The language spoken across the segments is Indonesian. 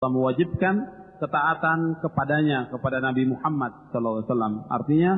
mewajibkan ketaatan kepadanya, kepada Nabi Muhammad SAW. Artinya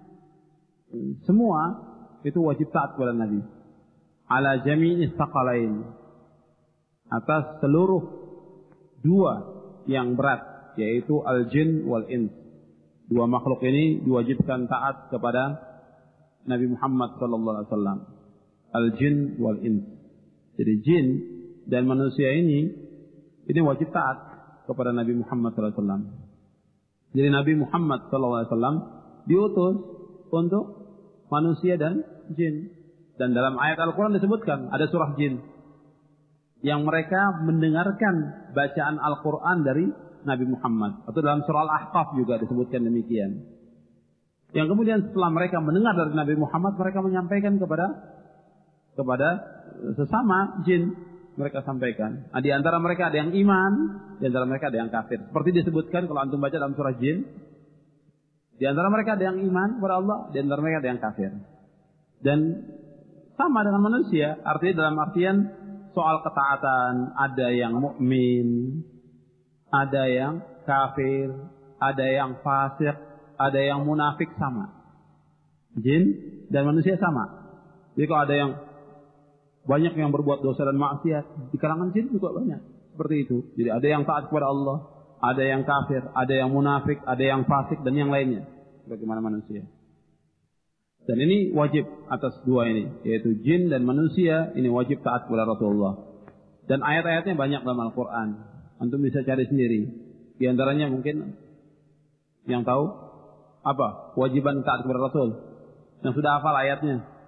semua itu wajib taat kepada Nabi. Ala jami'is thaqalain, atas seluruh dua yang berat, yaitu al-jin wal ins. Dua makhluk ini diwajibkan taat kepada Nabi Muhammad SAW. Al-jin wal ins. Jadi jin dan manusia ini wajib taat kepada Nabi Muhammad SAW. Jadi Nabi Muhammad SAW diutus untuk manusia dan jin. Dan dalam ayat Al-Quran disebutkan ada surah jin yang mereka mendengarkan bacaan Al-Quran dari Nabi Muhammad. Atau dalam surah Al-Ahqaf juga disebutkan demikian. Yang kemudian setelah mereka mendengar dari Nabi Muhammad, mereka menyampaikan kepada sesama jin. Mereka sampaikan. Nah, di antara mereka ada yang iman, di antara mereka ada yang kafir. Seperti disebutkan kalau antum baca dalam surah Jin, di antara mereka ada yang iman kepada Allah, di antara mereka ada yang kafir. Dan sama dengan manusia, artinya dalam artian soal ketaatan, ada yang mukmin, ada yang kafir, ada yang fasik, ada yang munafik, sama. Jin dan manusia sama. Jadi kalau ada yang banyak yang berbuat dosa dan maksiat, di kalangan jin juga banyak seperti itu. Jadi ada yang taat kepada Allah, ada yang kafir, ada yang munafik, ada yang fasik, dan yang lainnya. Bagaimana manusia. Dan ini wajib atas dua ini, yaitu jin dan manusia, ini wajib taat kepada Rasulullah. Dan ayat-ayatnya banyak dalam Al-Quran. Antum bisa cari sendiri. Di antaranya mungkin yang tahu apa? Kewajiban taat kepada Rasul. Yang sudah hafal ayatnya.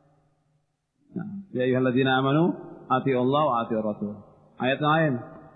Ya ayyuhalladzina amanu atiiullaha wa atiiur rasul. Ayat lain.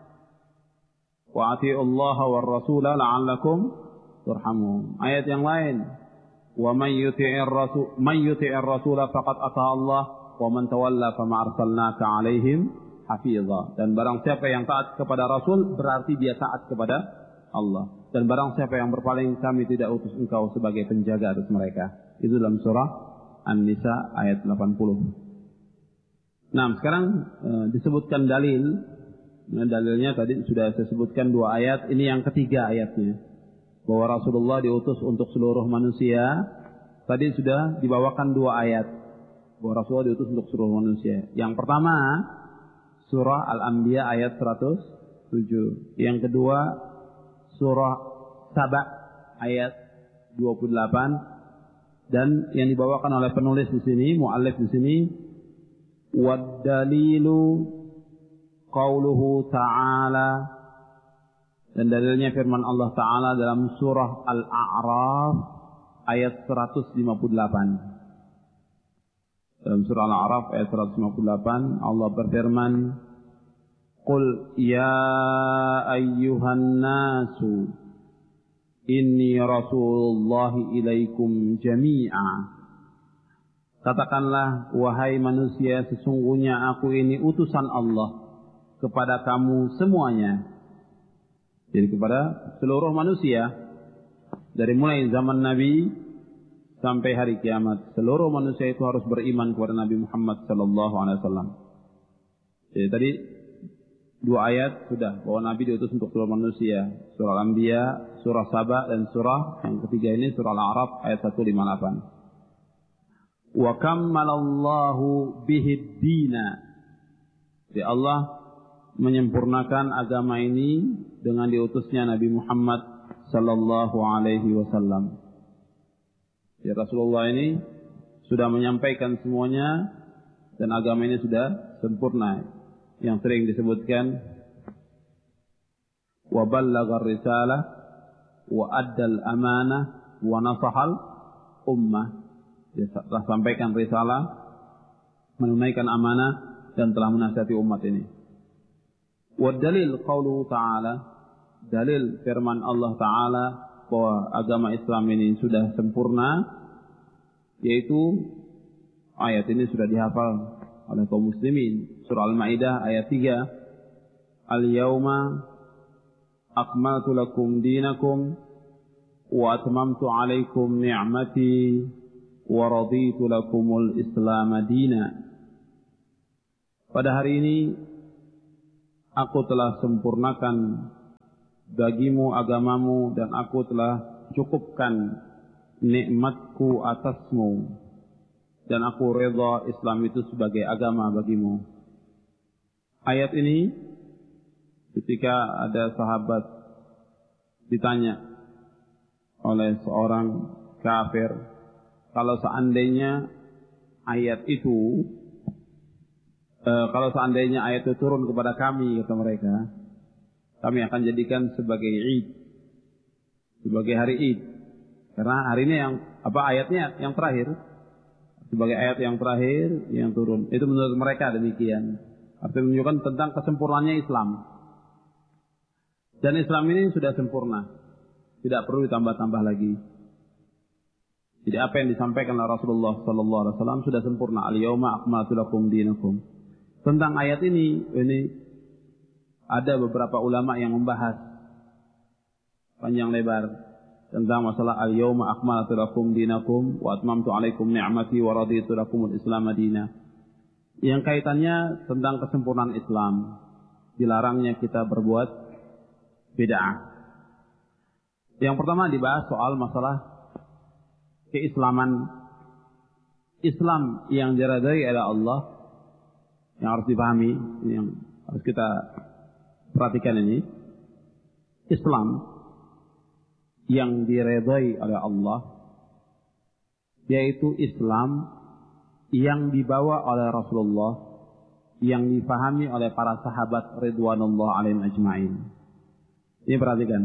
Wa atiiullaha war rasula la'allakum turhamun. Ayat yang lain. Wa man yuti'ir rasula faqad ata'a Allah wa man tawalla fama arsalnaka 'alaihim hafizha. Dan barang siapa yang taat kepada Rasul berarti dia taat kepada Allah. Dan barang siapa yang berpaling, kami tidak utus engkau sebagai penjaga atas mereka. Itu dalam surah An-Nisa ayat 80. Nah, sekarang disebutkan dalil. Nah, dalilnya tadi sudah saya sebutkan dua ayat. Ini yang ketiga ayatnya. Bahwa Rasulullah diutus untuk seluruh manusia. Tadi sudah dibawakan dua ayat. Bahwa Rasulullah diutus untuk seluruh manusia. Yang pertama, surah Al-Anbiya ayat 107. Yang kedua, surah Saba ayat 28. Dan yang dibawakan oleh penulis di sini, muallif di sini, waddalilu qauluhu ta'ala, dan dalilnya firman Allah Ta'ala dalam surah Al-A'raf ayat 158. Dalam surah Al-A'raf ayat 158 Allah berfirman, qul ya ayyuhan nasu inni rasulullahi ilaikum jami'a. Katakanlah, wahai manusia, sesungguhnya aku ini utusan Allah kepada kamu semuanya. Jadi kepada seluruh manusia. Dari mulai zaman Nabi sampai hari kiamat. Seluruh manusia itu harus beriman kepada Nabi Muhammad SAW. Jadi tadi dua ayat sudah, bahwa Nabi diutus untuk seluruh manusia. Surah Al-Anbiya, surah Saba, dan surah yang ketiga ini surah Al-A'raf ayat 158. Wa kammalallahu bihid dina. Jadi Allah menyempurnakan agama ini dengan diutusnya Nabi Muhammad sallallahu alaihi wasallam. Ya, Rasulullah ini sudah menyampaikan semuanya dan agama ini sudah sempurna. Yang sering disebutkan wa ballagha risalah wa addal amanah wa nasahal ummah. Dia telah sampaikan risalah, menunaikan amanah, dan telah menasihati umat ini. Wa dalil qauluhu ta'ala, dalil firman Allah Ta'ala bahwa agama Islam ini sudah sempurna, yaitu ayat ini sudah dihafal oleh kaum muslimin. Surah Al-Maidah ayat 3. Al-yawma akmaltu lakum dinakum wa atmamtu alaikum ni'mati wa raditu lakumul Islam dina. Pada hari ini aku telah sempurnakan bagimu agamamu dan aku telah cukupkan nikmatku atasmu dan aku redha Islam itu sebagai agama bagimu. Ayat ini ketika ada sahabat ditanya oleh seorang kafir, kalau seandainya ayat itu turun kepada kami, kata mereka, kami akan jadikan sebagai Id, sebagai hari Id. Karena hari ini ayatnya yang terakhir, sebagai ayat yang terakhir yang turun. Itu menurut mereka demikian. Artinya menunjukkan tentang kesempurnaannya Islam. Dan Islam ini sudah sempurna, tidak perlu ditambah-tambah lagi. Jadi apa yang disampaikan oleh Rasulullah sallallahu alaihi wasallam sudah sempurna. Al-yauma akmaltu lakum dinakum. Tentang ayat ini ada beberapa ulama yang membahas panjang lebar tentang masalah al-yauma akmaltu lakum dinakum wa atmamtu alaikum ni'mati wa raditu lakumul Islam madina. Yang kaitannya tentang kesempurnaan Islam, dilarangnya kita berbuat bid'ah. Yang pertama dibahas soal masalah keislaman. Islam yang diridhai oleh Allah, yang harus dipahami, yang harus kita perhatikan ini, Islam yang diridhai oleh Allah yaitu Islam yang dibawa oleh Rasulullah, yang dipahami oleh para sahabat ridwanullah alaihim ajma'in. Ini perhatikan,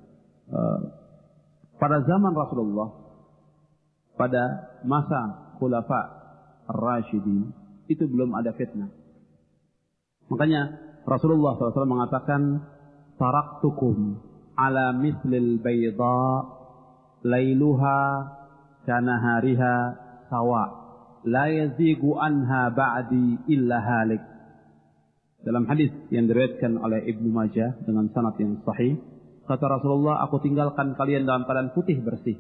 pada zaman Rasulullah, pada masa Khulafa Ar-Rasyidin, itu belum ada fitnah. Makanya Rasulullah SAW mengatakan, taraktukum ala mislil bayda lailuha kanahariha sawa la yazigu anha ba'di illa halik. Dalam hadis yang diriwayatkan oleh Ibnu Majah dengan sanad yang sahih, kata Rasulullah, aku tinggalkan kalian dalam keadaan putih bersih,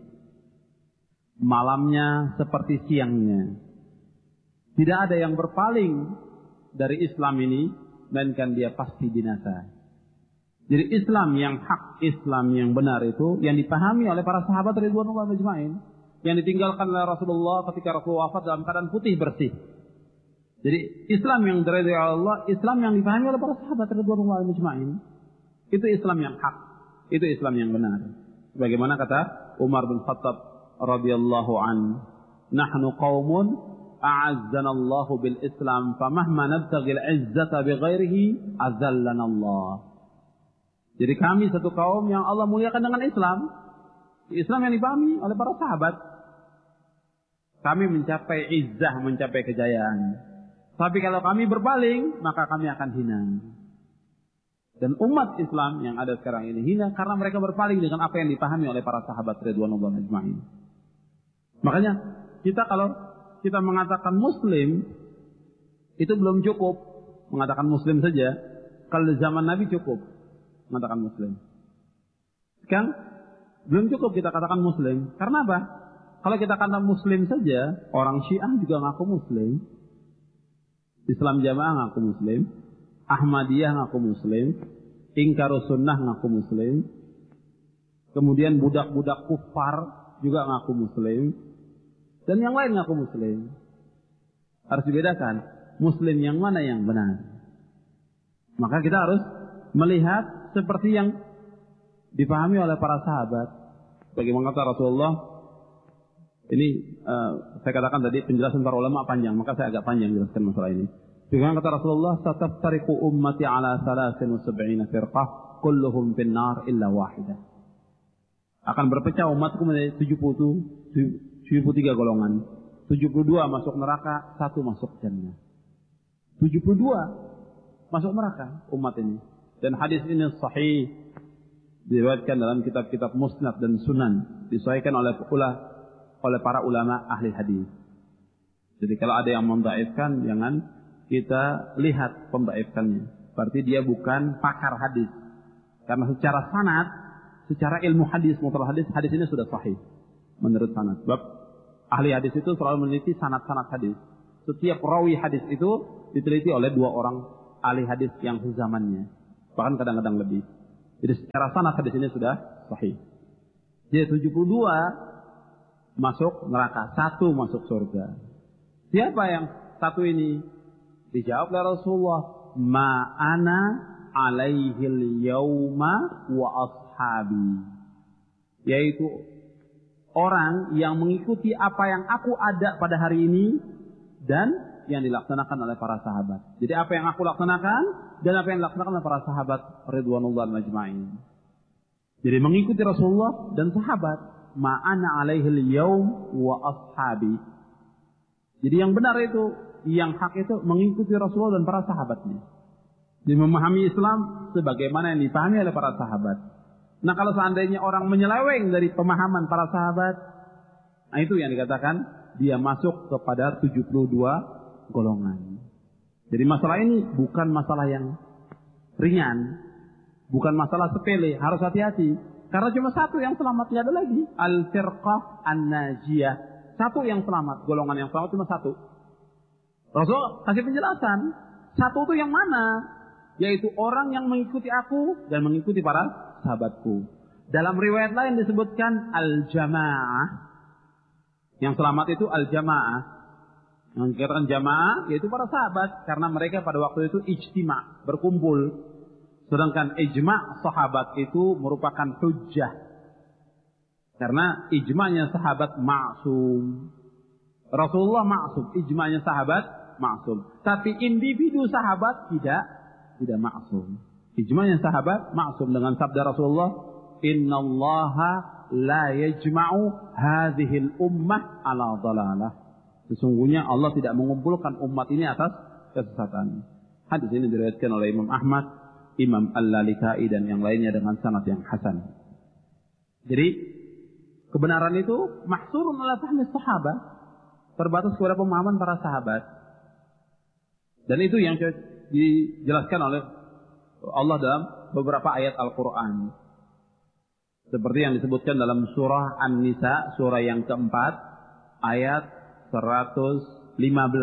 malamnya seperti siangnya. Tidak ada yang berpaling dari Islam ini melainkan dia pasti binasa. Jadi Islam yang hak, Islam yang benar itu yang dipahami oleh para sahabat ridwanullah ajmain, yang ditinggalkan oleh Rasulullah ketika Rasulullah wafat dalam keadaan putih bersih. Jadi Islam yang diridhai Allah, Islam yang dipahami oleh para sahabat ridwanullah ajmain, itu Islam yang hak, itu Islam yang benar. Bagaimana kata Umar bin Khattab radhiyallahu an, nahnu qaumun a'azzana Allah bil Islam famahma nabtaghil izzata bighairihi azallana Allah. Jadi kami satu kaum yang Allah muliakan dengan Islam, Islam yang dipahami oleh para sahabat. Kami mencapai izzah, mencapai kejayaan. Tapi kalau kami berpaling, maka kami akan hina. Dan umat Islam yang ada sekarang ini hina karena mereka berpaling dengan apa yang dipahami oleh para sahabat ridwanullah ajma'in. Makanya kalau kita mengatakan Muslim, itu belum cukup mengatakan Muslim saja. Kalau di zaman Nabi cukup mengatakan Muslim. Sekarang belum cukup kita katakan Muslim. Karena apa? Kalau kita katakan Muslim saja, orang Syiah juga ngaku Muslim, Islam Jamaah ngaku Muslim, Ahmadiyah ngaku Muslim, Ingkarus Sunnah ngaku Muslim, kemudian budak-budak kufar juga ngaku Muslim, dan yang lain ngaku Muslim. Harus dibedakan Muslim yang mana yang benar. Maka kita harus melihat seperti yang dipahami oleh para sahabat. Bagaimana kata Rasulullah, ini saya katakan tadi penjelasan para ulama panjang, maka saya agak panjang jelaskan masalah ini. Bagaimana kata Rasulullah, sataftariqu ummati ala 73 firqah kulluhum finnar illa wahidah. Akan berpecah umatku menjadi 73 golongan. 72 masuk neraka, 1 masuk jannah. 72 masuk neraka umat ini. Dan hadis ini sahih, diriwayatkan dalam kitab-kitab musnad dan sunan, disahihkan oleh para ulama ahli hadis. Jadi kalau ada yang mendhaifkan, jangan kita lihat pendhaifkannya. Berarti dia bukan pakar hadis. Karena secara sanad, secara ilmu hadis, mustalah hadis ini sudah sahih menurut sanad. Sebab ahli hadis itu selalu meneliti sanad-sanad hadis. Setiap rawi hadis itu diteliti oleh 2 orang ahli hadis yang sezamannya, bahkan kadang-kadang lebih. Jadi secara sanad hadis ini sudah sahih. Jadi 72 masuk neraka, 1 masuk surga. Siapa yang 1 ini? Dijawab oleh Rasulullah, ma ana alaihil yauma wa ashabi. Yaitu orang yang mengikuti apa yang aku ada pada hari ini dan yang dilaksanakan oleh para sahabat. Jadi apa yang aku laksanakan dan apa yang dilaksanakan oleh para sahabat ridwanullah majma'in. Jadi mengikuti Rasulullah dan sahabat. Ma'ana alaihil yaum wa ashabi. Jadi yang benar itu, yang hak itu mengikuti Rasulullah dan para sahabatnya. Jadi memahami Islam sebagaimana yang dipahami oleh para sahabat. Nah kalau seandainya orang menyeleweng dari pemahaman para sahabat, nah itu yang dikatakan dia masuk kepada 72 golongan. Jadi masalah ini bukan masalah yang ringan, bukan masalah sepele, harus hati-hati. Karena cuma 1 yang selamat, tidak ada lagi. Al-firqah an-najiyah. 1 yang selamat, golongan yang selamat cuma 1. Rasul kasih penjelasan. 1 itu yang mana? Yaitu orang yang mengikuti aku dan mengikuti para sahabatku. Dalam riwayat lain disebutkan al-jamaah. Yang selamat itu al-jamaah. Yang dikatakan jamaah yaitu para sahabat. Karena mereka pada waktu itu ijtima', berkumpul. Sedangkan ijma' sahabat itu merupakan hujjah. Karena ijma'nya sahabat ma'sum. Rasulullah ma'sum, ijma'nya sahabat ma'sum. Tapi individu sahabat tidak ma'sum. Ijma'nya sahabat ma'sum dengan sabda Rasulullah, innallaha la yajma'u hadhil ummah ala dhalalah. Sesungguhnya Allah tidak mengumpulkan umat ini atas kesesatan. Hadis ini diriwayatkan oleh Imam Ahmad, Imam Al-Lalikai dan yang lainnya dengan sanad yang hasan. Jadi kebenaran itu mahsurun ala fahmi sahabat, terbatas kepada pemahaman para sahabat. Dan itu yang dijelaskan oleh Allah dalam beberapa ayat Al-Quran. Seperti yang disebutkan dalam surah An-Nisa, surah yang keempat, ayat 115.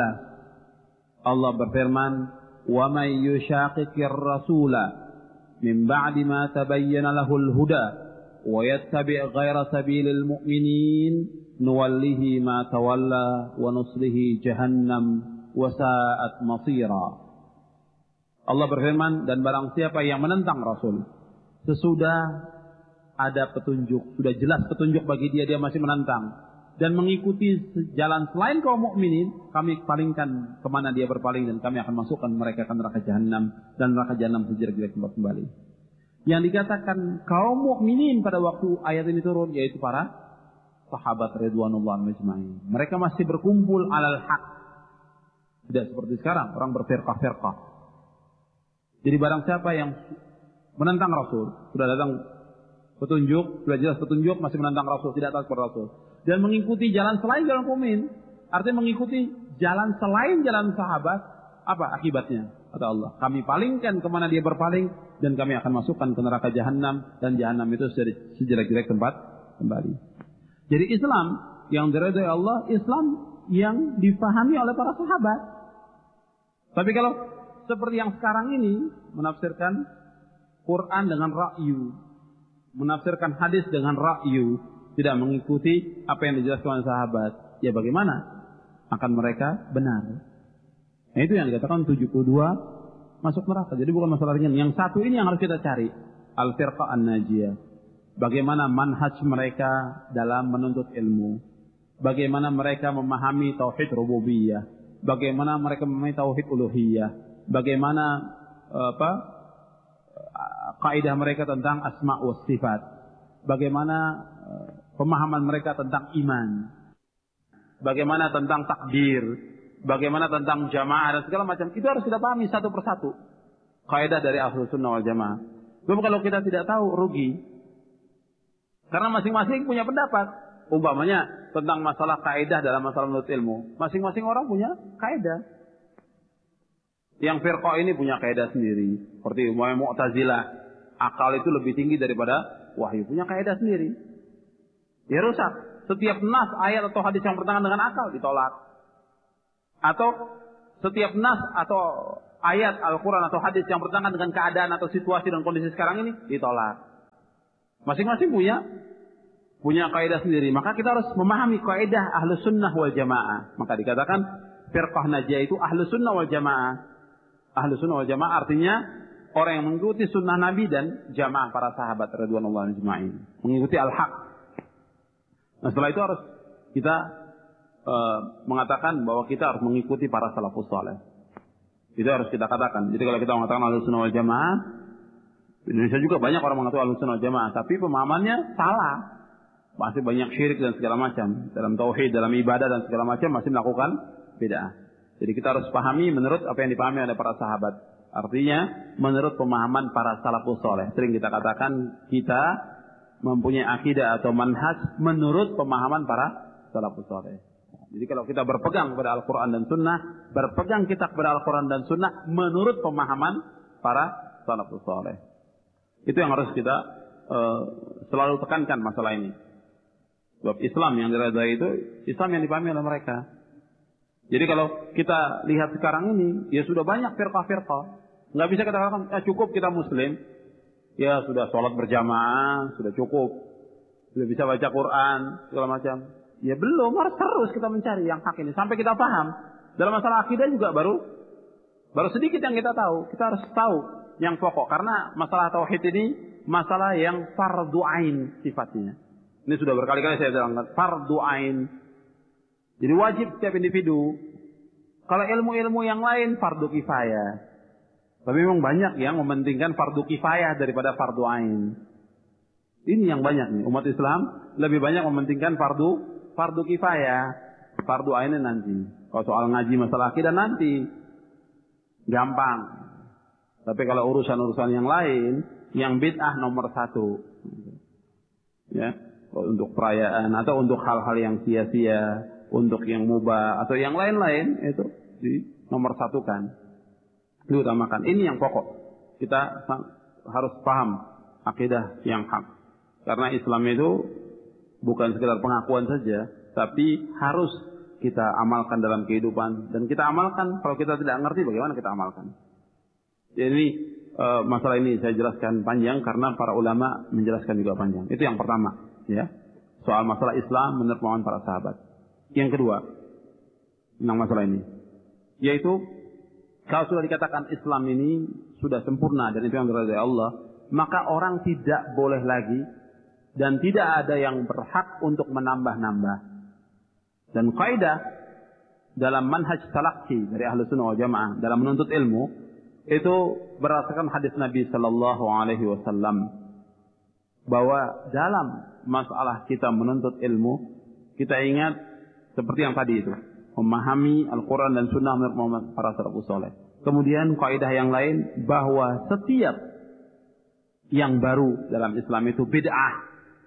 Allah berfirman, وَمَنْ يُشَاقِقِ الرَّسُولَ مِنْ بَعْدِ مَا تَبَيَّنَ لَهُ الْهُدَى وَيَتَّبِعْ غَيْرَ سَبِيلِ الْمُؤْمِنِينَ نُوَلِّهِ مَا تَوَلَّى وَنُصْلِهِ جَهَنَّمَ وَسَاءَتْ مَصِيرًا. Allah berfirman, dan barang siapa yang menentang Rasul sesudah ada petunjuk, sudah jelas petunjuk bagi dia, dia masih menentang dan mengikuti jalan selain kaum mukminin, kami palingkan kemana dia berpaling dan kami akan masukkan mereka ke neraka jahanam, dan neraka jahanam sejelek-jelek tempat kembali. Yang dikatakan kaum mukminin pada waktu ayat ini turun yaitu para sahabat ridwanullah majma'in. Mereka masih berkumpul alal haq. Tidak seperti sekarang orang berfirqah-firqah. Jadi barang siapa yang menentang Rasul, sudah datang petunjuk, sudah jelas petunjuk, masih menentang Rasul, tidak taat kepada Rasul, dan mengikuti jalan selain jalan mukmin, artinya mengikuti jalan selain jalan sahabat, apa akibatnya? Kata Allah, kami palingkan kemana dia berpaling, dan kami akan masukkan ke neraka jahanam, dan jahanam itu sejelek-jelek tempat kembali. Jadi Islam yang diridhai Allah, Islam yang dipahami oleh para sahabat. Tapi kalau seperti yang sekarang ini, menafsirkan Quran dengan ra'yu, menafsirkan hadis dengan ra'yu, tidak mengikuti apa yang dijelaskan oleh sahabat, ya bagaimana akan mereka benar? Nah itu yang dikatakan 72 masuk neraka. Jadi bukan masalah ringan. Yang 1 ini yang harus kita cari, al-firqah an-najiyah. Bagaimana manhaj mereka dalam menuntut ilmu, bagaimana mereka memahami tauhid rububiyah, bagaimana mereka memahami tauhid uluhiyah, bagaimana kaidah mereka tentang asma wa sifat, bagaimana pemahaman mereka tentang iman, bagaimana tentang takdir, bagaimana tentang jamaah dan segala macam. Itu harus kita pahami satu persatu. Kaidah dari Ahlus Sunnah wal Jamaah. Sebab kalau kita tidak tahu, rugi. Karena masing-masing punya pendapat. Umpamanya tentang masalah kaidah dalam masalah menuntut ilmu, masing-masing orang punya kaidah. Yang firqah ini punya kaidah sendiri. Seperti Mu'tazilah, akal itu lebih tinggi daripada wahyu, punya kaidah sendiri. Ya rusak. Setiap nas, ayat atau hadis yang bertentangan dengan akal ditolak. Atau setiap nas atau ayat Al-Quran atau hadis yang bertentangan dengan keadaan atau situasi dan kondisi sekarang ini, ditolak. Masing-masing punya kaidah sendiri. Maka kita harus memahami kaidah Ahlus Sunnah wal Jamaah. Maka dikatakan firqah najiyah itu Ahlus Sunnah wal Jamaah. Ahlus Sunnah wal Jamaah artinya orang yang mengikuti sunnah Nabi dan jamaah para sahabat radhiyallahu ajma'in, mengikuti al-haq. Nah, setelah itu harus kita mengatakan bahwa kita harus mengikuti para salafus saleh. Itu harus kita katakan. Jadi kalau kita mengatakan Ahlus Sunnah wal Jamaah, di Indonesia juga banyak orang mengatakan Ahlus Sunnah wal Jamaah, tapi pemahamannya salah. Masih banyak syirik dan segala macam dalam tauhid, dalam ibadah dan segala macam masih melakukan bid'ah. Jadi kita harus pahami menurut apa yang dipahami oleh para sahabat. Artinya menurut pemahaman para salafus saleh. Sering kita katakan kita mempunyai akidah atau manhaj menurut pemahaman para salafus saleh. Jadi kalau kita berpegang kepada Al-Quran dan Sunnah, berpegang kita kepada Al-Quran dan Sunnah menurut pemahaman para salafus saleh. Itu yang harus kita selalu tekankan masalah ini. Sebab Islam yang diridhai itu Islam yang dipahami oleh mereka. Jadi kalau kita lihat sekarang ini, ya sudah banyak firqah-firqah. Nggak bisa kita katakan, cukup kita Muslim. Ya sudah sholat berjamaah, sudah cukup. Sudah bisa baca Quran, segala macam. Ya belum, harus terus kita mencari yang hak ini. Sampai kita paham. Dalam masalah akidah juga baru sedikit yang kita tahu. Kita harus tahu yang pokok. Karena masalah tauhid ini, masalah yang fardu ain sifatnya. Ini sudah berkali-kali saya bilang, fardu ain. Jadi wajib setiap individu. Kalau ilmu-ilmu yang lain fardu kifayah. Tapi memang banyak yang mementingkan fardu kifayah daripada fardu ain. Ini yang banyak nih. Umat Islam lebih banyak mementingkan fardu kifayah. Fardu ainnya nanti. Kalau soal ngaji masalah akidah nanti gampang. Tapi kalau urusan-urusan yang lain, yang bid'ah nomor 1. Ya, untuk perayaan atau untuk hal-hal yang sia-sia, untuk yang mubah atau yang lain-lain itu di nomor 1-kan. Diutamakan. Ini yang pokok. Kita harus paham akidah yang hak. Karena Islam itu bukan sekedar pengakuan saja, tapi harus kita amalkan dalam kehidupan. Dan kita amalkan, kalau kita tidak ngerti bagaimana kita amalkan. Jadi masalah ini saya jelaskan panjang karena para ulama menjelaskan juga panjang. Itu yang pertama, ya. Soal masalah Islam menurut pemahaman para sahabat. Yang kedua, tentang masalah ini, yaitu kalau sudah dikatakan Islam ini sudah sempurna dan itu yang diridhai Allah, maka orang tidak boleh lagi dan tidak ada yang berhak untuk menambah-nambah. Dan kaidah dalam manhaj talaqi dari Ahlus Sunnah wal Jamaah dalam menuntut ilmu itu berdasarkan hadis Nabi sallallahu alaihi wasallam bahwa dalam masalah kita menuntut ilmu kita ingat seperti yang tadi itu, memahami Al-Quran dan Sunnah menurut para salafus saleh. Kemudian kaidah yang lain bahwa setiap yang baru dalam Islam itu bid'ah.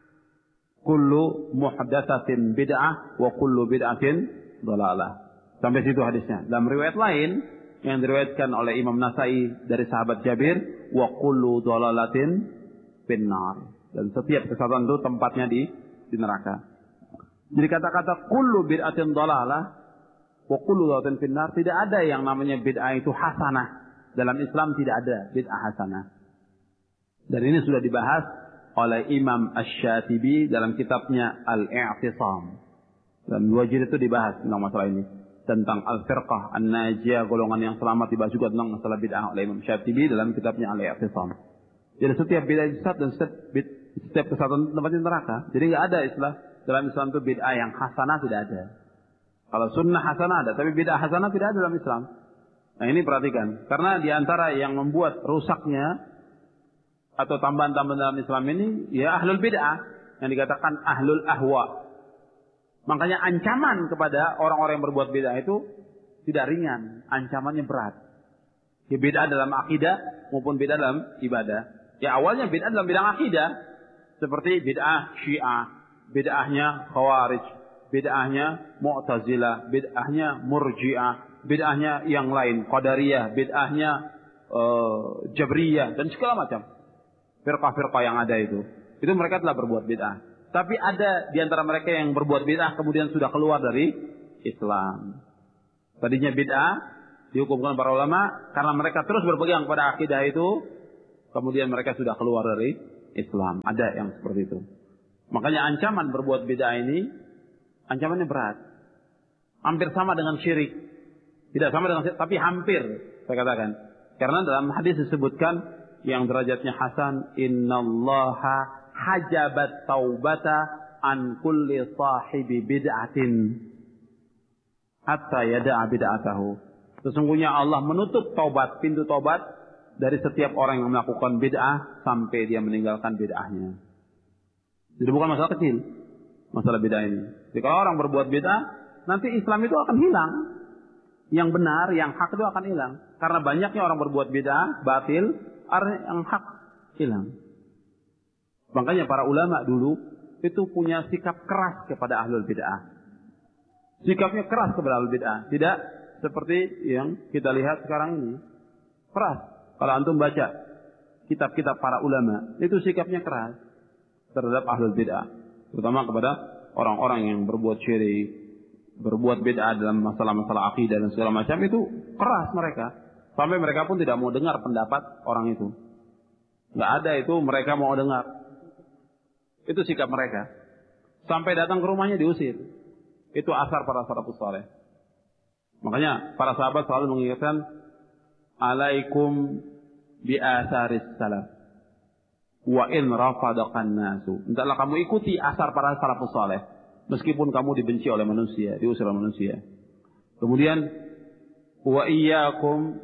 Kullu muhdatsatin bid'ah wa kullu bid'atin dhalalah. Sampai situ hadisnya. Dalam riwayat lain yang diriwayatkan oleh Imam Nasai dari sahabat Jabir, wa kullu dhalalatin finnar. Dan setiap kesesatan itu tempatnya di neraka. Jadi kata-kata kullu bid'atin dhalalah wa kullu dhalatin finnar, tidak ada yang namanya bid'ah itu hasanah. Dalam Islam tidak ada bid'ah hasanah. Dan ini sudah dibahas oleh Imam Asy-Syatibi dalam kitabnya Al-I'tisam. Dan 2 jilid itu dibahas tentang masalah ini. Tentang Al-Firqah An-Najiyah, golongan yang selamat, dibahas juga tentang masalah bid'ah oleh Imam Asy-Syatibi dalam kitabnya Al-I'tisam. Jadi setiap bid'ah sesat dan setiap kesatuan tempatnya neraka. Jadi nggak ada istilah dalam Islam itu bid'ah yang hasanah, tidak ada. Kalau sunnah hasanah ada, tapi bid'ah hasanah tidak ada dalam Islam. Nah ini perhatikan. Karena diantara yang membuat rusaknya atau tambahan-tambahan dalam Islam ini, ya ahlul bid'ah, yang dikatakan ahlul ahwa. Makanya ancaman kepada orang-orang yang berbuat bid'ah itu tidak ringan, ancamannya berat. Ya bid'ah dalam akidah maupun bid'ah dalam ibadah. Ya awalnya bid'ah dalam bidang akidah, seperti bid'ah Syiah, bid'ahnya Khawarij, bid'ahnya Mu'tazilah, bid'ahnya Murji'ah, bid'ahnya yang lain, Qadariyah, bid'ahnya Jabriyah dan segala macam. Firqah-firqah yang ada itu mereka telah berbuat bid'ah. Tapi ada di antara mereka yang berbuat bid'ah kemudian sudah keluar dari Islam. Tadinya bid'ah, Dihukumkan para ulama karena mereka terus berpegang pada akidah itu, kemudian mereka sudah keluar dari Islam. Ada yang seperti itu. Makanya ancaman berbuat bid'ah ini, ancamannya berat. Hampir sama dengan syirik. Tidak sama dengan syirik, tapi hampir, saya katakan. Karena dalam hadis disebutkan, yang derajatnya hasan, innallaha hajabat taubata an kulli sahibi bid'atin hatta yada'a bid'atahu. Sesungguhnya Allah menutup taubat, pintu taubat dari setiap orang yang melakukan bid'ah sampai dia meninggalkan bid'ahnya. Jadi bukan masalah kecil, masalah bid'ah ini. Jadi kalau orang berbuat bid'ah, nanti Islam itu akan hilang. Yang benar, yang hak itu akan hilang. Karena banyaknya orang berbuat bid'ah, batil, yang hak hilang. Makanya para ulama dulu itu punya sikap keras kepada ahlul bid'ah. Sikapnya keras kepada ahlul bid'ah. Tidak seperti yang kita lihat sekarang ini. Keras. Kalau antum baca kitab-kitab para ulama, itu sikapnya keras terhadap ahlul bid'ah. Terutama kepada orang-orang yang berbuat syirik, berbuat bid'ah dalam masalah-masalah akidah dan segala macam, itu keras mereka. Sampai mereka pun tidak mau dengar pendapat orang itu. Nggak ada itu mereka mau dengar. Itu sikap mereka. Sampai datang ke rumahnya diusir. Itu asar para salafus saleh. Makanya para sahabat selalu mengingatkan, alaikum bi atharis salaf wa in rafadaqan nasu. Hendaklah kamu ikuti asar para salafus saleh meskipun kamu dibenci oleh manusia, diusir oleh manusia. Kemudian wa iyyakum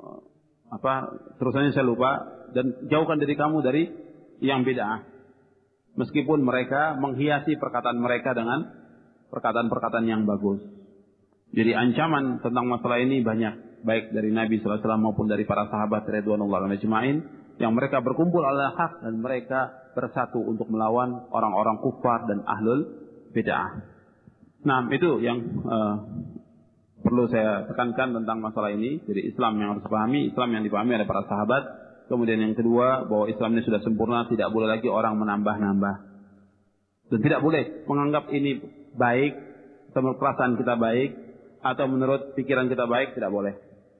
terusannya saya lupa, dan jauhkan diri kamu dari yang bid'ah. Meskipun mereka menghiasi perkataan mereka dengan perkataan-perkataan yang bagus. Jadi ancaman tentang masalah ini banyak, baik dari Nabi SAW maupun dari para sahabat radhiyallahu anhum ajma'in, yang mereka berkumpul ala hak dan mereka bersatu untuk melawan orang-orang kufar dan ahlul bid'ah. Nah, itu yang perlu saya tekankan tentang masalah ini. Jadi Islam yang harus dipahami, Islam yang dipahami oleh para sahabat. Kemudian yang kedua, bahwa Islam ini sudah sempurna, tidak boleh lagi orang menambah-nambah. Dan tidak boleh menganggap ini baik, atau perasaan kita baik, atau menurut pikiran kita baik, tidak boleh.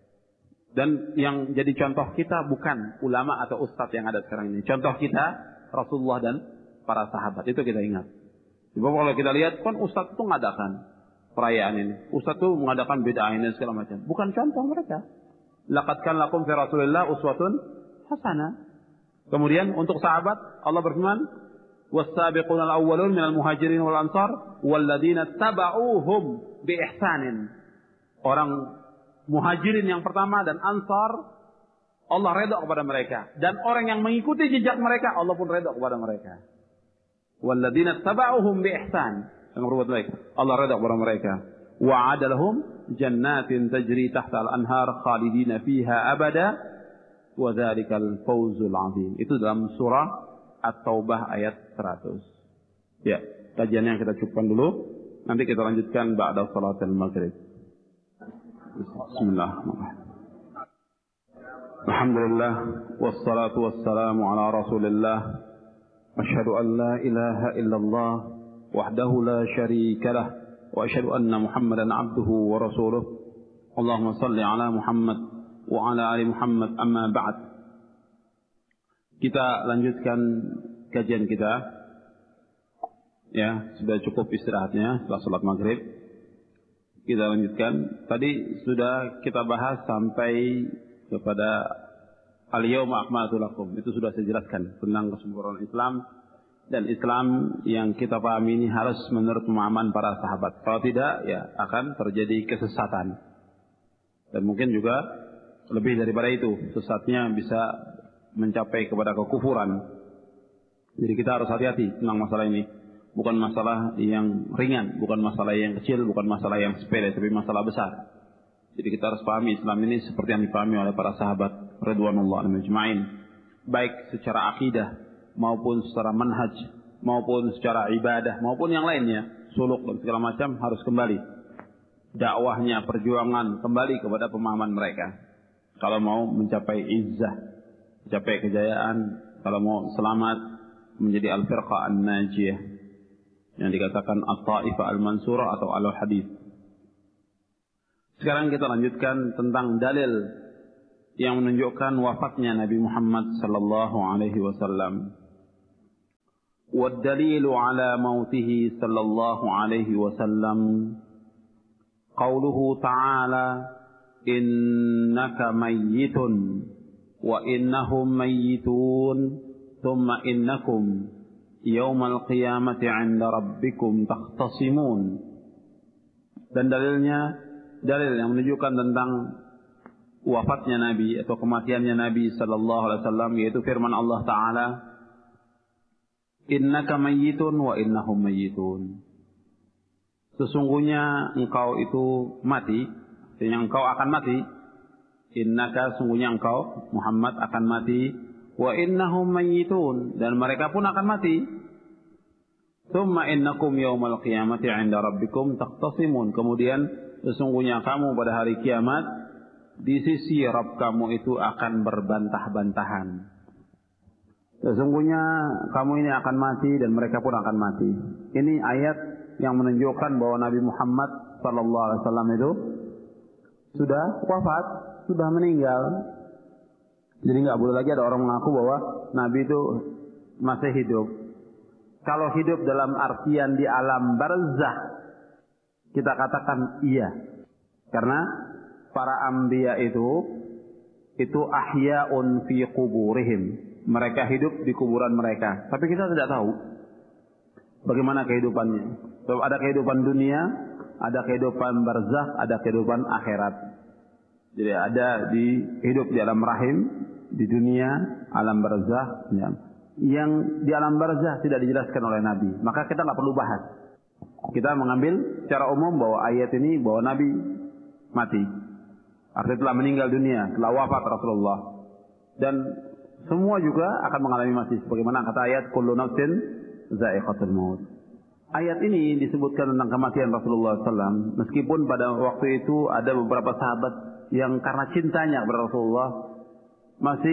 Dan yang jadi contoh kita bukan ulama atau ustadz yang ada sekarang ini. Contoh kita Rasulullah dan para sahabat. Itu kita ingat. Sebab kalau kita lihat, kan ustadz itu mengadakan perayaan ini. Ustadz itu mengadakan bid'ah ini segala macam. Bukan contoh mereka. Laqad kana lakum fi Rasulillah uswatun hasanah. Kemudian untuk sahabat, Allah berfirman, was-sabiquna al-awwalun minal muhajirin wal ansar walladzina taba'uuhum bi ihsanin. Orang muhajirin yang pertama dan ansar, Allah redha kepada mereka, dan orang yang mengikuti jejak mereka, Allah pun redha kepada mereka. Walladzina taba'uuhum bi ihsan, yang berbuat baik, Allah redha kepada mereka. Wa'ada lahum jannatin tajri tahta al-anhar khalidina fiha abada wa dzalikal fawzul 'adzim. Itu dalam surah At-Taubah ayat 100. Ya, kajian yang kita cukupkan dulu. Nanti kita lanjutkan ba'da salatul maghrib. Bismillahirrahmanirrahim. Alhamdulillah wassalatu wassalamu ala Rasulillah. Asyhadu an la ilaha illallah wahdahu la syarika lah wa asyhadu anna Muhammadan abduhu wa rasuluh. Allahumma salli ala Muhammad wa ala ali Muhammad, amma ba'd. Kita lanjutkan kajian kita. Ya, sudah cukup istirahatnya setelah sholat maghrib. Kita lanjutkan. Tadi sudah kita bahas sampai kepada al-yawma akmaltu lakum. Itu sudah saya jelaskan tentang kesempurnaan Islam. Dan Islam yang kita pahami ini harus menurut pemahaman para sahabat. Kalau tidak, ya akan terjadi kesesatan. Dan mungkin juga lebih daripada itu. Sesatnya bisa mencapai kepada kekufuran. Jadi kita harus hati-hati tentang masalah ini. Bukan masalah yang ringan, bukan masalah yang kecil, bukan masalah yang sepele, tapi masalah besar. Jadi kita harus pahami Islam ini seperti yang dipahami oleh para sahabat radhiyallahu anhum ajma'in, baik secara akidah maupun secara manhaj, maupun secara ibadah, maupun yang lainnya, suluk dan segala macam harus kembali. Dakwahnya, perjuangan kembali kepada pemahaman mereka. Kalau mau mencapai izzah, mencapai kejayaan, kalau mau selamat menjadi al-firqah an-najiyah, yang dikatakan at-ta'ifah al-mansurah atau al-hadith. Sekarang kita lanjutkan tentang dalil yang menunjukkan wafatnya Nabi Muhammad sallallahu alaihi wasallam. والدليل على موته صلى الله عليه وسلم قوله تعالى إنك ميت وإنهم ميتون ثم إنكم يوم القيامة عند ربكم تختصمون. Dan dalilnya dalil yang menunjukkan tentang wafatnya Nabi atau kematiannya Nabi sallallahu alaihi wasallam, yaitu firman Allah Ta'ala, innaka mayyitun wa innahum mayyitun. Sesungguhnya engkau itu mati, artinya engkau akan mati. Innaka, sungguhnya engkau Muhammad akan mati, wa innahum mayyitun, dan mereka pun akan mati. Tsumma innakum yaumal qiyamati 'inda rabbikum taqtasimun. Kemudian sesungguhnya kamu pada hari kiamat di sisi Rabb kamu itu akan berbantah-bantahan. Sesungguhnya kamu ini akan mati dan mereka pun akan mati. Ini ayat yang menunjukkan bahwa Nabi Muhammad sallallahu alaihi wasallam itu sudah wafat, sudah meninggal. Jadi nggak boleh lagi ada orang mengaku bahwa Nabi itu masih hidup. Kalau hidup dalam artian di alam barzakh, kita katakan iya. Karena para anbiya itu ahya'un fi quburihim. Mereka hidup di kuburan mereka. Tapi kita tidak tahu bagaimana kehidupannya. Sebab ada kehidupan dunia, ada kehidupan barzakh, ada kehidupan akhirat. Jadi ada hidup di alam rahim, di dunia, alam barzakh. Ya. Yang di alam barzakh tidak dijelaskan oleh Nabi. Maka kita nggak perlu bahas. Kita mengambil secara umum bahwa ayat ini bahwa Nabi mati. Artinya telah meninggal dunia, telah wafat Rasulullah. Dan semua juga akan mengalami mati. Sebagaimana kata ayat, kullu nafsin za'iqatul maut. Ayat ini disebutkan tentang kematian Rasulullah SAW. Meskipun pada waktu itu ada beberapa sahabat yang karena cintanya kepada Rasulullah masih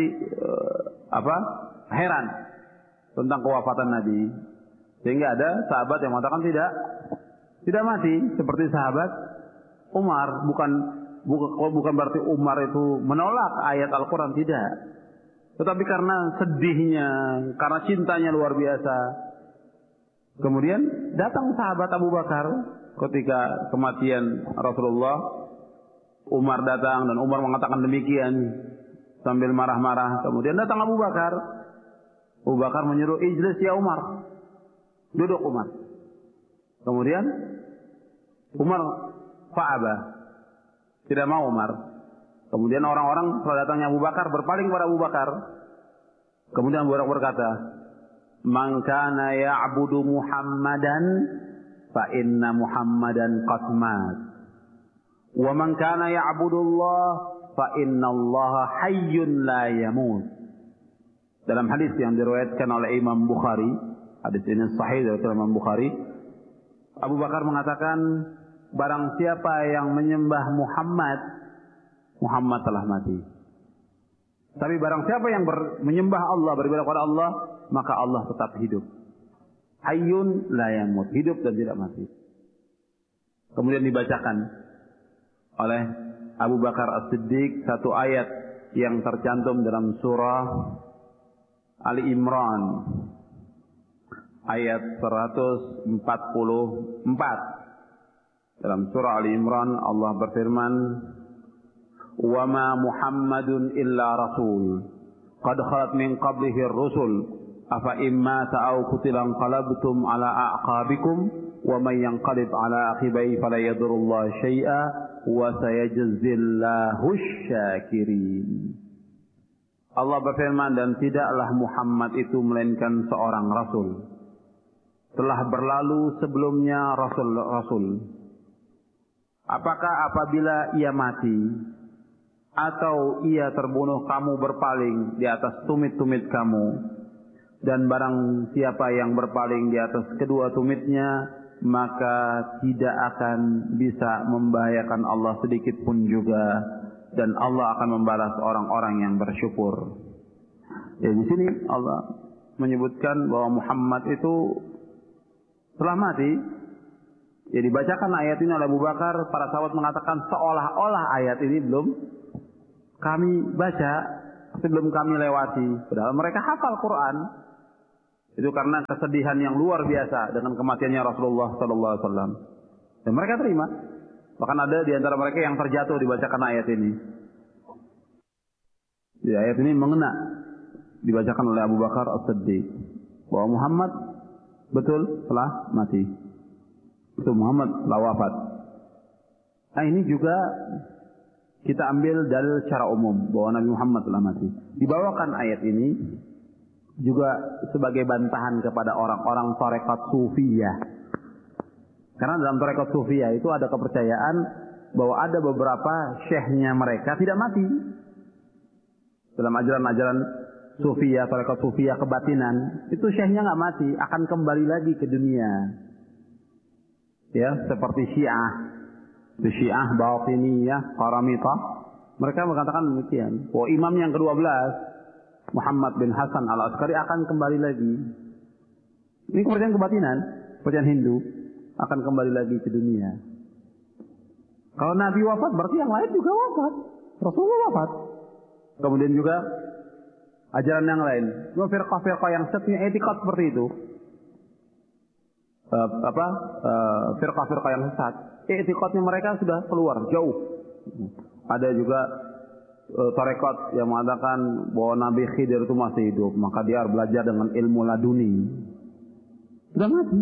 heran tentang kewafatan Nabi. Sehingga ada sahabat yang mengatakan tidak mati. Seperti sahabat Umar. Bukan berarti Umar itu menolak ayat Al-Quran, tidak. Tetapi karena sedihnya, karena cintanya luar biasa. Kemudian datang sahabat Abu Bakar ketika kematian Rasulullah. Umar datang dan Umar mengatakan demikian sambil marah-marah. Kemudian datang Abu Bakar. Abu Bakar menyuruh, ijlis ya Umar. Duduk Umar. Kemudian Umar fa'aba. Tidak mau Umar. Kemudian orang-orang setelah datangnya Abu Bakar berpaling kepada Abu Bakar. Kemudian Abu Bakar berkata, "Man kana ya'budu Muhammadan fa inna Muhammadan qad mat. Wa man kana ya'budu Allah fa inna Allah hayyun la yamut." Dalam hadis yang diriwayatkan oleh Imam Bukhari, hadis ini sahih dari Imam Bukhari, Abu Bakar mengatakan, barang siapa yang menyembah Muhammad telah mati. Tapi barang siapa yang menyembah Allah, beribadah kepada Allah, maka Allah tetap hidup. Hayyun la yamut, hidup dan tidak mati. Kemudian dibacakan oleh Abu Bakar As-Siddiq satu ayat yang tercantum dalam surah Ali Imran ayat 144. Dalam surah Ali Imran Allah berfirman, وَمَا مُحَمَّدٌ إِلَّا رَسُولٌ قَدْ خَلَتْ مِنْ قَبْلِهِ الرُّسُلُ أَفَإِنْ مَاتَ أَوْ قُتِلَ انقَلَبْتُمْ عَلَى أَعْقَابِكُمْ وَمَنْ يَنقَلِبْ عَلَى عَقِبَيْهِ فَلَا يَضُرُّ اللَّهَ شَيْئًا وَسَيَجْزِي اللَّهُ الشَّاكِرِينَ. Allah berfirman, dan tidaklah Muhammad itu melainkan seorang rasul. Telah berlalu sebelumnya rasul-rasul. Apakah apabila ia mati atau ia terbunuh, kamu berpaling di atas tumit-tumit kamu, dan barang siapa yang berpaling di atas kedua tumitnya, maka tidak akan bisa membahayakan Allah sedikit pun juga, dan Allah akan membalas orang-orang yang bersyukur. Ya, di sini Allah menyebutkan bahwa Muhammad itu telah mati, Ya, dibacakan ayat ini oleh Abu Bakar, para sahabat mengatakan seolah-olah ayat ini belum kami baca, sebelum kami lewati. Padahal mereka hafal Quran. Itu karena kesedihan yang luar biasa dengan kematiannya Rasulullah sallallahu alaihi wasallam. Dan mereka terima. Bahkan ada di antara mereka yang terjatuh dibacakan ayat ini. Di ayat ini mengena, dibacakan oleh Abu Bakar As-Siddiq bahwa Muhammad betul telah mati. Itu Muhammad telah wafat. Nah, ini juga kita ambil dalil secara umum bahwa Nabi Muhammad telah mati. Dibawakan ayat ini juga sebagai bantahan kepada orang-orang tarekat sufiyah. Karena dalam tarekat sufiyah itu ada kepercayaan bahwa ada beberapa syekhnya mereka tidak mati. Dalam ajaran-ajaran sufiyah, tarekat sufiyah kebatinan, itu syekhnya nggak mati, akan kembali lagi ke dunia. Ya, seperti Syiah Batiniyah, Qaramitah, mereka mengatakan demikian. Bahwa imam yang ke-12, Muhammad bin Hasan Al-Askari akan kembali lagi. Ini kepercayaan kebatinan, kepercayaan Hindu, akan kembali lagi ke dunia. Kalau Nabi wafat, berarti yang lain juga wafat. Rasulullah wafat. Kemudian juga ajaran yang lain. Dua firqah-firqah yang punya etikat seperti itu. Firqah-firqah yang sesat, etikatnya mereka sudah keluar jauh. Ada juga tarekat yang mengatakan bahwa Nabi Khidir itu masih hidup, maka dia harus belajar dengan ilmu laduni. Sudah mati.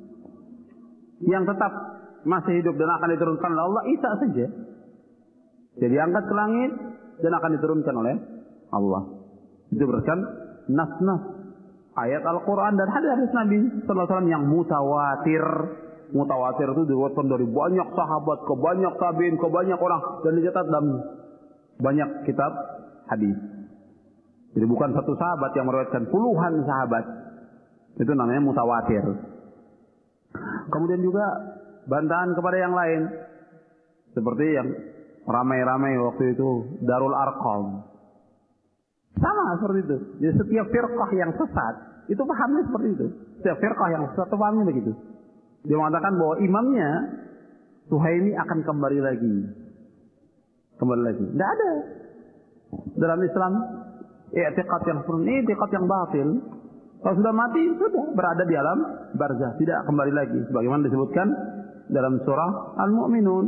Yang tetap masih hidup dan akan diturunkan oleh Allah Isa saja. Jadi angkat ke langit dan akan diturunkan oleh Allah. Itu berdasarkan nas-nas ayat Al-Quran dan hadis Nabi sallallahu alaihi wasallam yang mutawatir. Mutawatir itu diriwayatkan dari banyak sahabat ke banyak tabi'in ke banyak orang dan dicatat dalam banyak kitab hadis. Jadi bukan satu sahabat yang meriwayatkan, puluhan sahabat. Itu namanya mutawatir. Kemudian juga bantahan kepada yang lain, seperti yang ramai-ramai waktu itu Darul Arqam. Sama seperti itu. Jadi setiap firqah yang sesat itu pahamnya seperti itu. Setiap firqah yang sesat itu pahamnya begitu. Dia mengatakan bahwa imamnya Suhaimi akan kembali lagi. Kembali lagi. Tidak ada. Dalam Islam i'tiqad yang seperti ini, i'tiqad yang batil. Kalau sudah mati, sudah berada di alam barzah, tidak kembali lagi. Sebagaimana disebutkan dalam surah Al-Mu'minun.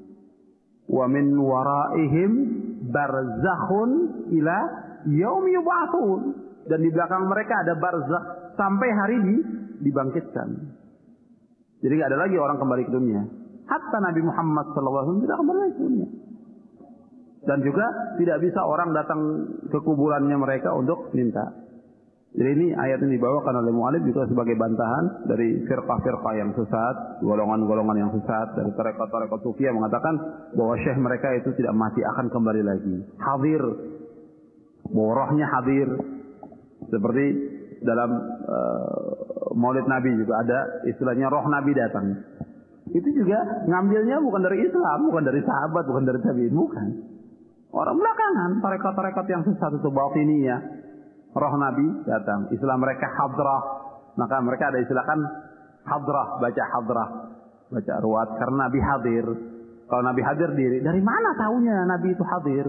Wa min waraihim barzakhun ila yaumi yub'atsun. Dan di belakang mereka ada barzakh sampai hari dibangkitkan. Jadi tidak ada lagi orang kembali ke dunia. Hatta Nabi Muhammad SAW tidak kembali ke dunia. Dan juga tidak bisa orang datang ke kuburannya mereka untuk minta. Jadi ini ayat ini dibawakan oleh mu'alif juga sebagai bantahan dari firqah-firqah yang sesat, golongan-golongan yang sesat, dari tarekat-tarekat sufiyah mengatakan bahwa syekh mereka itu tidak mati, akan kembali lagi. Hadir, bahwa rohnya hadir. Seperti dalam Maulid Nabi juga ada istilahnya roh Nabi datang. Itu juga ngambilnya bukan dari Islam, bukan dari sahabat, bukan dari tabi'in, bukan. Orang belakangan, tarekat-tarekat yang sesat itu batiniyah. Roh Nabi datang, istilah mereka hadrah, maka mereka ada istilahkan hadrah, baca ruwat karena Nabi hadir. Kalau Nabi hadir diri, dari mana tahunya Nabi itu hadir?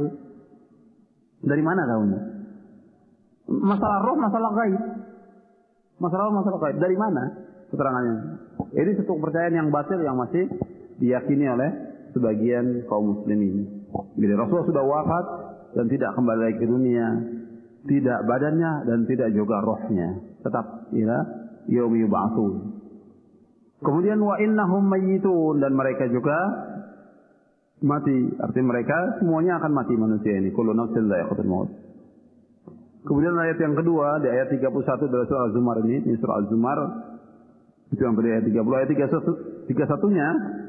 Dari mana tahunya? Masalah roh, masalah gaib. Masalah gaib, dari mana keterangannya? Ini satu kepercayaan yang batil yang masih diyakini oleh sebagian kaum muslimin. Bila Rasulullah sudah wafat dan tidak kembali lagi ke dunia, tidak badannya dan tidak juga rohnya, tetap ila yaumi yub'atsun. Kemudian wa innahum mayyitun, dan mereka juga mati. Artinya mereka semuanya akan mati, manusia ini. Kullu nafsin dha'iqatul maut. Kemudian ayat yang kedua di ayat 31 dari surah Az-Zumar ini surah Az-Zumar itu yang pada ayat 30, ayat 31-nya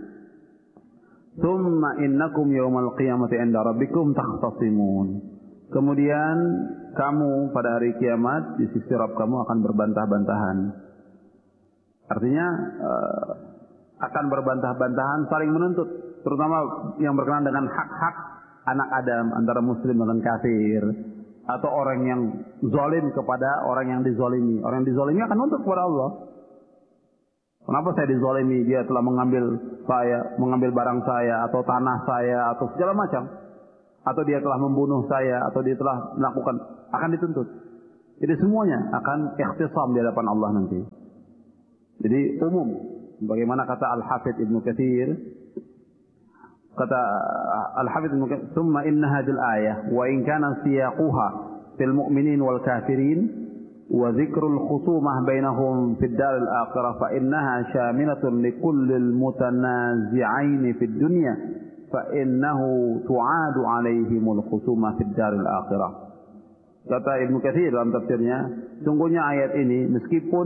Tsumma innakum yawmal qiyamati 'inda rabbikum takhtasimun. Kemudian kamu pada hari kiamat di sisi Rabb kamu akan berbantah-bantahan. Artinya akan berbantah-bantahan, saling menuntut, terutama yang berkenaan dengan hak-hak anak Adam antara muslim dengan kafir, atau orang yang zalim kepada orang yang dizalimi. Orang yang dizalimi akan nuntut kepada Allah. Kenapa saya dizalimi? Dia telah mengambil barang saya, atau tanah saya, atau segala macam. Atau dia telah membunuh saya, atau dia telah melakukan, akan dituntut. Jadi semuanya akan ikhtisam di hadapan Allah nanti. Jadi umum. Bagaimana kata Al-Hafidz Ibnu Katsir, kata Al-Hafidz Ibnu Katsir, "Tsumma inna hadhihi al-ayah wa in kana siyaquha fil mu'minin wal kafirin wa dzikrul khusumah bainahum fid dar al-akhirah fa innaha syamilatun li kullil mutanazi'ain fid dunya fa innahu tu'adu 'alaihimul khusumah fid dar al-akhirah." Kata Ibnu Katsir dalam tafsirnya, sungguhnya ayat ini meskipun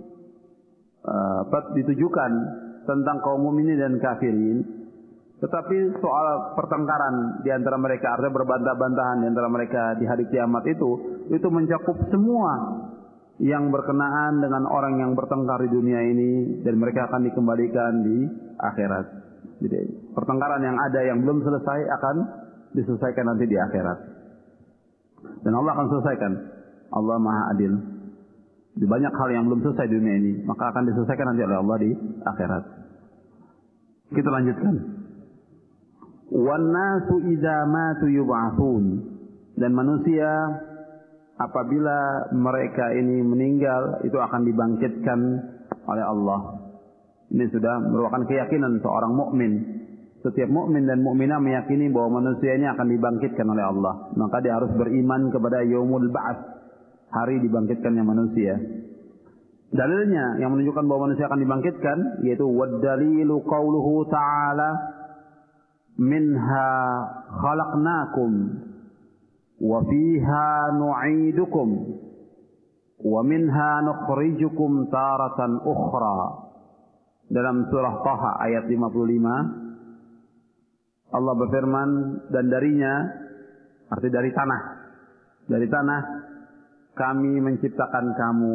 ditujukan tentang kaum mukminin dan kafirin, tetapi soal pertengkaran di antara mereka, artinya berbantah-bantahan di antara mereka di hari kiamat itu mencakup semua yang berkenaan dengan orang yang bertengkar di dunia ini, dan mereka akan dikembalikan di akhirat. Jadi pertengkaran yang ada yang belum selesai akan diselesaikan nanti di akhirat, dan Allah akan selesaikan. Allah Maha Adil. Di banyak hal yang belum selesai di dunia ini, maka akan diselesaikan nanti oleh Allah di akhirat. Kita lanjutkan. Wan nasu idza matu yub'atsun. Dan manusia apabila mereka ini meninggal itu akan dibangkitkan oleh Allah. Ini sudah merupakan keyakinan seorang mukmin. Setiap mukmin dan mukminah meyakini bahwa manusia ini akan dibangkitkan oleh Allah. Maka dia harus beriman kepada yaumul ba'ats, hari dibangkitkannya manusia. Dalilnya yang menunjukkan bahwa manusia akan dibangkitkan yaitu wad-dalilu qauluhu ta'ala minha khalaqnakum wa fiha nu'idukum wa minha nukhrijukum taratan ukhra. Dalam surah Taha ayat 55 Allah berfirman, dan darinya, arti dari tanah kami menciptakan kamu,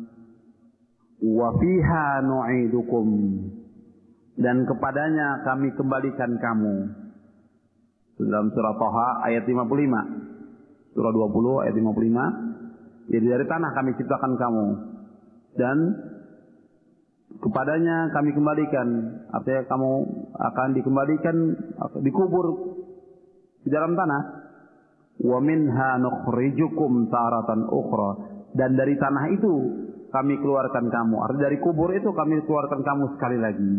wa fiha nu'idukum, dan kepadanya kami kembalikan kamu. Dalam surah Taha ayat 55, surah 20 ayat 55, jadi dari tanah kami ciptakan kamu dan kepadanya kami kembalikan, artinya kamu akan dikembalikan, dikubur di dalam tanah. Wa minha nukhrijukum taratan ukhra, dan dari tanah itu kami keluarkan kamu, artinya dari kubur itu kami keluarkan kamu sekali lagi.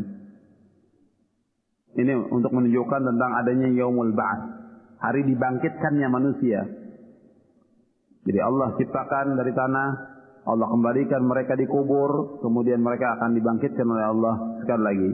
Ini untuk menunjukkan tentang adanya yaumul ba'ats, hari dibangkitkannya manusia. Jadi Allah ciptakan dari tanah, Allah kembalikan mereka di kubur, kemudian mereka akan dibangkitkan oleh Allah sekali lagi.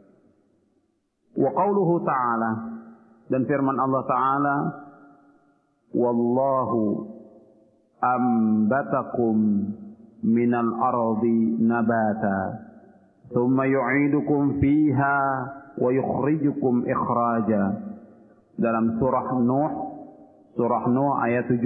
Wa qauluhu ta'ala, dan firman Allah Ta'ala, wallahu ambatakum minal ardi nabata thumma yu'idukum fiha wa yukhrijukum ikhraja. Dalam surah Nuh ayat 17-18.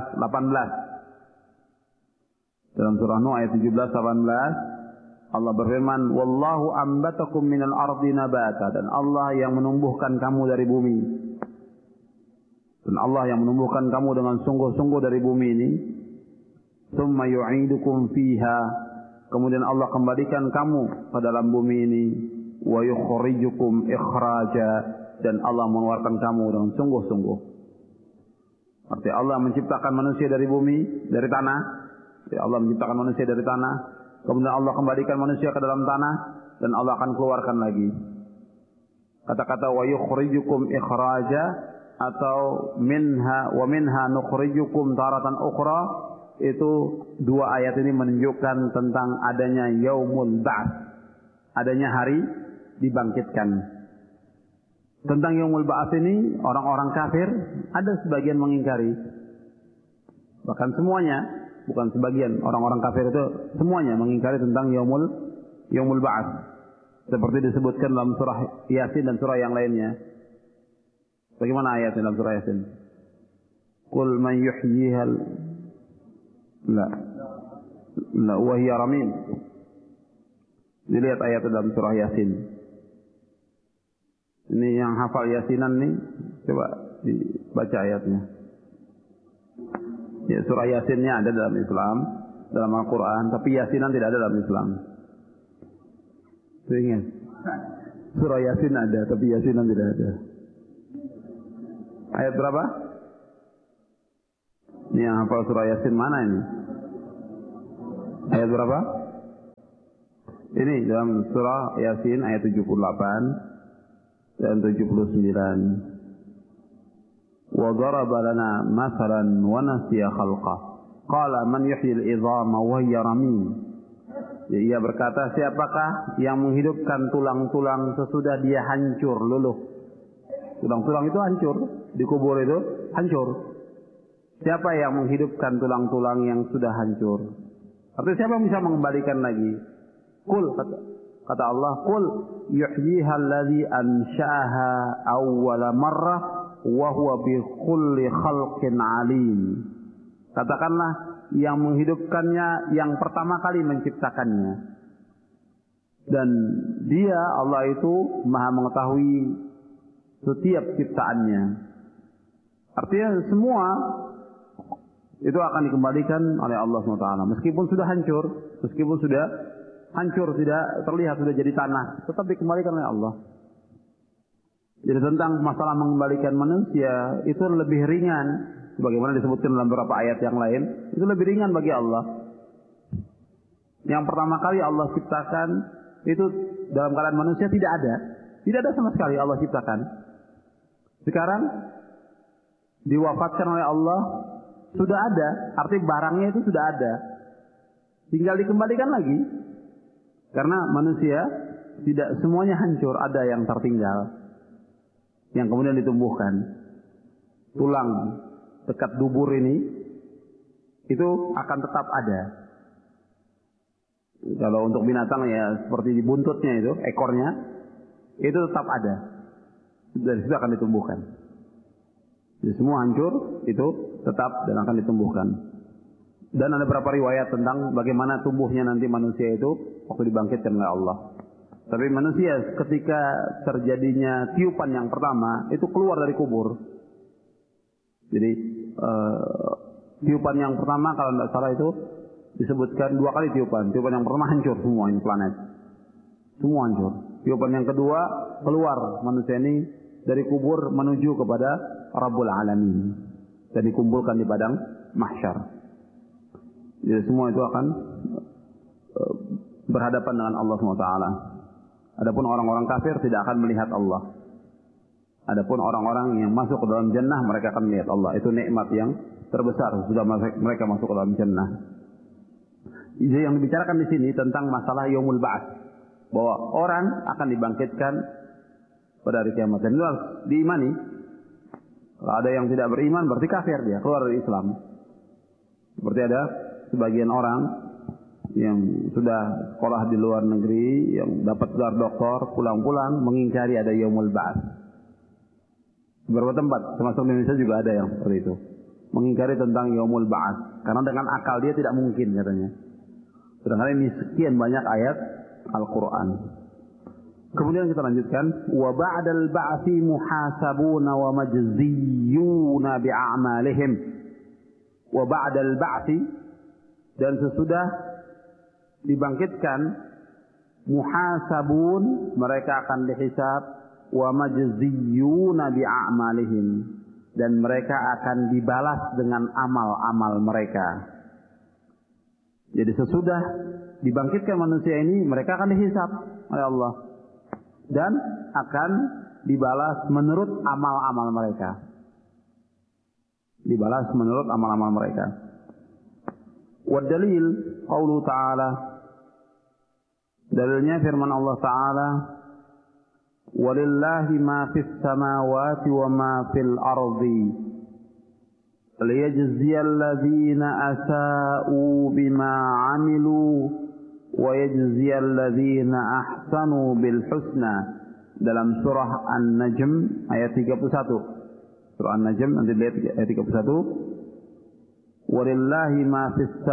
Dalam surah Nuh ayat 17-18 Allah berfirman, wallahu ambatakum minal ardi nabata, dan Allah yang menumbuhkan kamu dari bumi. Dan Allah yang menumbuhkan kamu dengan sungguh-sungguh dari bumi ini. Tsumma yu'idukum fiha, kemudian Allah kembalikan kamu ke dalam bumi ini. Wa yukhrijukum ikhraja, dan Allah mengeluarkan kamu dengan sungguh-sungguh. Artinya Allah menciptakan manusia dari bumi, dari tanah. Allah menciptakan manusia dari tanah, kemudian Allah kembalikan manusia ke dalam tanah, dan Allah akan keluarkan lagi. Kata-kata wa yukhrijukum ikhraja atau minha nukhrijukum taratan ukhra, itu dua ayat ini menunjukkan tentang adanya yaumul ba'ats, adanya hari dibangkitkan. Tentang yaumul ba'ats ini orang-orang kafir ada sebagian mengingkari, bahkan semuanya, bukan sebagian, orang-orang kafir itu semuanya mengingkari tentang yaumul ba'ats, seperti disebutkan dalam surah Yasin dan surah yang lainnya. Bagaimana ayatnya dalam surah Yasin? Qul man yuhyiha la wa hiya ramim. Dilihat ayat dalam surah Yasin. Ini yang hafal Yasinan nih, coba dibaca ayatnya. Ya, surah Yasinnya ada dalam Islam, dalam Al-Quran, tapi Yasinan tidak ada dalam Islam. Ingat. Surah Yasin ada, tapi Yasinan tidak ada. Ayat berapa? Ini yang hafal surah Yasin mana ini? Ayat berapa? Ini dalam surah Yasin ayat 78 dan 79. Wa daraba lana masalan wa nasiya khalqah. Qala man yuhyil idhama wa hiya ramim. Ia berkata, siapakah yang menghidupkan tulang-tulang sesudah dia hancur luluh? Tulang-tulang itu hancur, dikubur itu hancur. Siapa yang menghidupkan tulang-tulang yang sudah hancur? Artinya siapa yang bisa mengembalikan lagi? Qul, kata Allah, qul yuhyiha alladhi ansha'aha awwala marrah wa huwa bi kulli khalqin alim. Katakanlah, yang menghidupkannya yang pertama kali menciptakannya. Dan dia, Allah itu maha mengetahui setiap ciptaannya. Artinya semua itu akan dikembalikan oleh Allah SWT. Meskipun sudah hancur, tidak terlihat, sudah jadi tanah, tetap dikembalikan oleh Allah. Jadi tentang masalah mengembalikan manusia itu lebih ringan. Sebagaimana disebutkan dalam beberapa ayat yang lain, itu lebih ringan bagi Allah. Yang pertama kali Allah ciptakan itu dalam keadaan manusia tidak ada sama sekali Allah ciptakan. Sekarang diwafatkan oleh Allah, sudah ada, artinya barangnya itu sudah ada, tinggal dikembalikan lagi. Karena manusia tidak semuanya hancur, ada yang tertinggal, yang kemudian ditumbuhkan. Tulang dekat dubur ini itu akan tetap ada. Kalau untuk binatang ya seperti di buntutnya itu, ekornya itu tetap ada. Dari situ akan ditumbuhkan. Jadi semua hancur itu tetap dan akan ditumbuhkan. Dan ada beberapa riwayat tentang bagaimana tumbuhnya nanti manusia itu waktu dibangkitkan oleh Allah. Tapi manusia ketika terjadinya tiupan yang pertama itu keluar dari kubur. Jadi tiupan yang pertama kalau tidak salah itu disebutkan 2 kali tiupan. Tiupan yang pertama hancur semua ini planet, semua hancur. Tiupan yang kedua keluar manusia ini dari kubur menuju kepada Rabbul Alamin dan dikumpulkan di padang mahsyar. Jadi semua itu akan berhadapan dengan Allah SWT. Adapun orang-orang kafir tidak akan melihat Allah. Adapun orang-orang yang masuk ke dalam jannah, mereka akan melihat Allah. Itu nikmat yang terbesar sudah mereka masuk ke dalam jannah. Jadi yang dibicarakan di sini tentang masalah yaumul ba'ats, bahwa orang akan dibangkitkan pada hari kiamat. Dan itu harus diimani. Kalau ada yang tidak beriman berarti kafir, dia keluar dari Islam. Seperti ada sebagian orang yang sudah sekolah di luar negeri, yang dapat gelar doktor, pulang-pulang mengingkari ada yaumul ba'ats. Beberapa tempat, termasuk di Indonesia juga ada yang seperti itu, mengingkari tentang yaumul ba'ats, karena dengan akal dia tidak mungkin katanya. Sedangkan ini sekian banyak ayat Al-Quran. Kemudian kita lanjutkan, wa ba'dal ba'tsi muhasabuna wa majziyuna bi'amalihim. Wa ba'dal ba'tsi, dan sesudah dibangkitkan, muhasabun, mereka akan dihisab, wa majziyuna bi'amalihim, dan mereka akan dibalas dengan amal-amal mereka. Jadi sesudah dibangkitkan manusia ini, mereka akan dihisab oleh Allah dan akan dibalas menurut amal-amal mereka. Dibalas menurut amal-amal mereka. Wa dalil qaulu ta'ala, dalilnya firman Allah Ta'ala, walillahi ma fis samawati wa ma fil ardi liyajziyal ladzina asa'u bima 'amilu wa yajziyal ladzina ahsanu bil husna. Dalam surah An-Najm ayat 31. Surah An-Najm nanti lihat ayat 31. Walillahi ma fis